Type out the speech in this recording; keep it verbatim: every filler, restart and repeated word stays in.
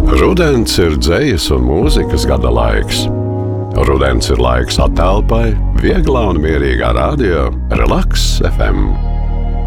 Rudens ir dzejas un mūzikas gada laiks. Rudens ir laiks attelpai, vieglā un mierīgā radio Relaks F M.